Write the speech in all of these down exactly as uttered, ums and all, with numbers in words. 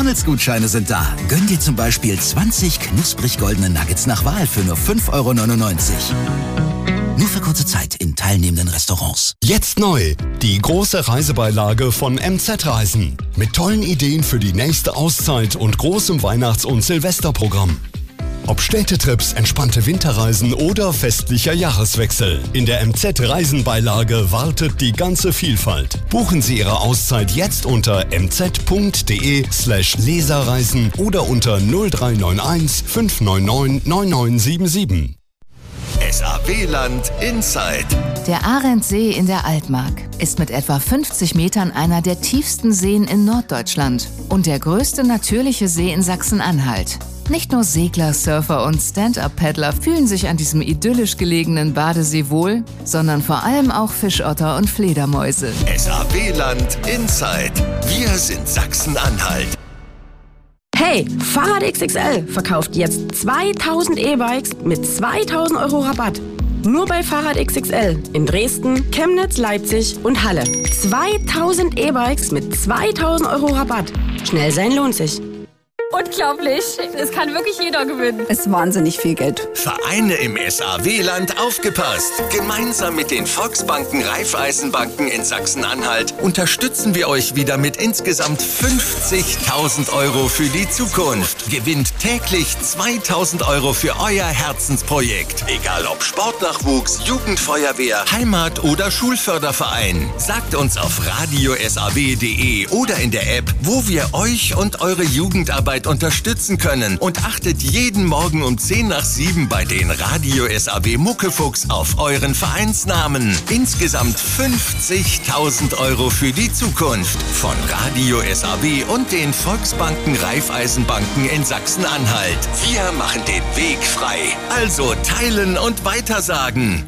McDonalds-Gutscheine sind da. Gönn dir zum Beispiel zwanzig knusprig goldene Nuggets nach Wahl für nur fünf Euro neunundneunzig. Nur für kurze Zeit in teilnehmenden Restaurants. Jetzt neu, die große Reisebeilage von M Z Reisen. Mit tollen Ideen für die nächste Auszeit und großem Weihnachts- und Silvesterprogramm. Ob Städtetrips, entspannte Winterreisen oder festlicher Jahreswechsel. In der M Z-Reisenbeilage wartet die ganze Vielfalt. Buchen Sie Ihre Auszeit jetzt unter mz.de slash leserreisen oder unter null drei neun eins fünf neun neun neun neun sieben sieben. S A W-Land Inside. Der Arendsee in der Altmark ist mit etwa fünfzig Metern einer der tiefsten Seen in Norddeutschland und der größte natürliche See in Sachsen-Anhalt. Nicht nur Segler, Surfer und Stand-Up-Paddler fühlen sich an diesem idyllisch gelegenen Badesee wohl, sondern vor allem auch Fischotter und Fledermäuse. S A W-Land Inside. Wir sind Sachsen-Anhalt. Hey, Fahrrad X X L verkauft jetzt zweitausend E-Bikes mit zweitausend Euro Rabatt. Nur bei Fahrrad X X L in Dresden, Chemnitz, Leipzig und Halle. zweitausend E-Bikes mit zweitausend Euro Rabatt. Schnell sein lohnt sich. Unglaublich. Es kann wirklich jeder gewinnen. Es ist wahnsinnig viel Geld. Vereine im S A W-Land aufgepasst. Gemeinsam mit den Volksbanken, Raiffeisenbanken in Sachsen-Anhalt unterstützen wir euch wieder mit insgesamt fünfzigtausend Euro für die Zukunft. Gewinnt täglich zweitausend Euro für euer Herzensprojekt. Egal ob Sportnachwuchs, Jugendfeuerwehr, Heimat- oder Schulförderverein. Sagt uns auf radio s a w punkt d e oder in der App, wo wir euch und eure Jugendarbeit unterstützen können, und achtet jeden Morgen um zehn nach sieben bei den Radio S A W Muckefuchs auf euren Vereinsnamen. Insgesamt fünfzigtausend Euro für die Zukunft von Radio S A W und den Volksbanken Raiffeisenbanken in Sachsen-Anhalt. Wir machen den Weg frei. Also teilen und weitersagen.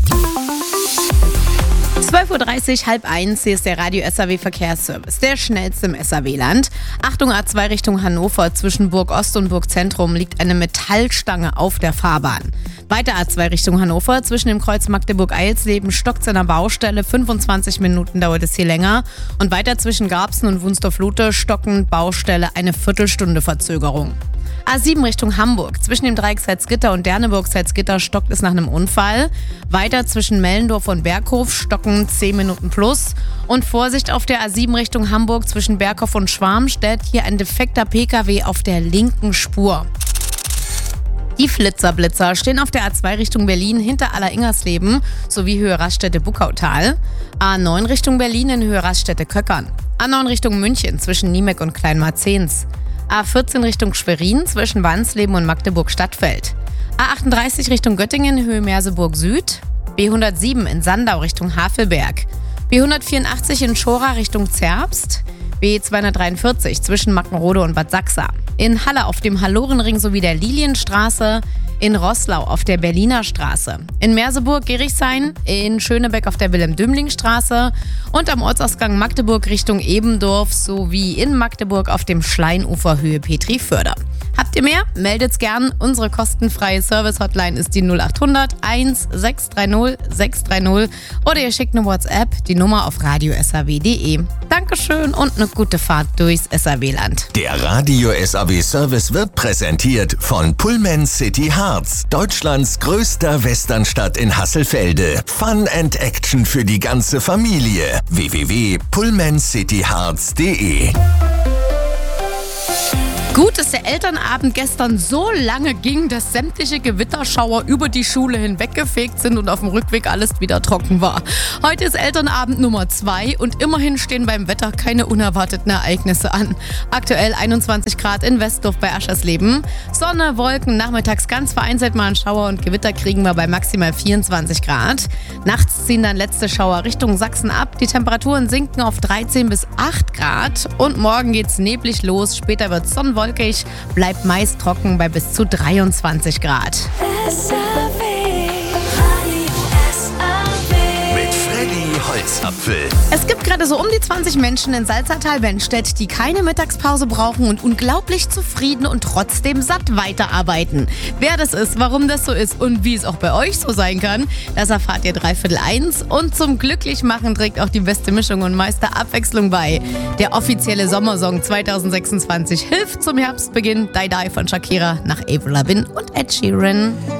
zwölf Uhr dreißig, halb eins, hier ist der Radio S A W Verkehrsservice, der schnellste im S A W-Land. Achtung, A zwei Richtung Hannover, zwischen Burg Ost und Burg Zentrum liegt eine Metallstange auf der Fahrbahn. Weiter A zwei Richtung Hannover, zwischen dem Kreuz Magdeburg-Eilsleben stockt es an der Baustelle, fünfundzwanzig Minuten dauert es hier länger. Und weiter zwischen Garbsen und Wunstorf-Luthe stocken Baustelle, eine Viertelstunde Verzögerung. A sieben Richtung Hamburg. Zwischen dem Dreieck Salzgitter und Derneburg-Salzgitter stockt es nach einem Unfall. Weiter zwischen Mellendorf und Berghof stocken zehn Minuten plus. Und Vorsicht auf der A sieben Richtung Hamburg zwischen Berghof und Schwarm steht hier ein defekter P K W auf der linken Spur. Die Flitzerblitzer stehen auf der A zwei Richtung Berlin hinter Aller-Ingersleben sowie Höhe Raststätte-Buckautal. A neun Richtung Berlin in Höhe Raststätte-Köckern. A neun Richtung München zwischen Niemek und Kleinmarzens. A vierzehn Richtung Schwerin zwischen Wansleben und Magdeburg-Stadtfeld. A achtunddreißig Richtung Göttingen, Höhe Merseburg Süd. B hundertsieben in Sandau Richtung Havelberg. B hundertvierundachtzig in Schora Richtung Zerbst. B zweihundertdreiundvierzig zwischen Mackenrode und Bad Sachsa. In Halle auf dem Hallorenring sowie der Lilienstraße. In Roßlau auf der Berliner Straße. In Merseburg Gerichshain. In Schönebeck auf der Wilhelm-Dümling-Straße. Und am Ortsausgang Magdeburg Richtung Ebendorf sowie in Magdeburg auf dem Schleinufer Höhe Petri-Förder. Habt ihr mehr? Meldet's gern. Unsere kostenfreie Service-Hotline ist die null acht hundert eins sechs drei null sechs drei null oder ihr schickt eine WhatsApp, die Nummer auf radio s a w punkt d e. Dankeschön und eine gute Fahrt durchs S A W-Land. Der Radio S A W-Service wird präsentiert von Pullman City Harz, Deutschlands größter Westernstadt in Hasselfelde. Fun and Action für die ganze Familie. w w w punkt pullman city harz punkt d e. Gut, dass der Elternabend gestern so lange ging, dass sämtliche Gewitterschauer über die Schule hinweggefegt sind und auf dem Rückweg alles wieder trocken war. Heute ist Elternabend Nummer zwei und immerhin stehen beim Wetter keine unerwarteten Ereignisse an. Aktuell einundzwanzig Grad in Westdorf bei Aschersleben. Sonne, Wolken, nachmittags ganz vereinzelt mal ein Schauer und Gewitter kriegen wir bei maximal vierundzwanzig Grad. Nachts ziehen dann letzte Schauer Richtung Sachsen ab. Die Temperaturen sinken auf dreizehn bis acht Grad und morgen geht's neblig los. Später wird Sonnenwolken. Bleibt meist trocken bei bis zu dreiundzwanzig Grad. Mit Freddy Holz. Weihnachtsapfel. Es gibt gerade so um die zwanzig Menschen in Salzertal-Benstedt, die keine Mittagspause brauchen und unglaublich zufrieden und trotzdem satt weiterarbeiten. Wer das ist, warum das so ist und wie es auch bei euch so sein kann, das erfahrt ihr dreiviertel eins. Und zum Glücklichmachen trägt auch die beste Mischung und meiste Abwechslung bei. Der offizielle Sommersong zwanzig sechsundzwanzig hilft zum Herbstbeginn. Die Die von Shakira nach Avril Lavigne und Ed Sheeran.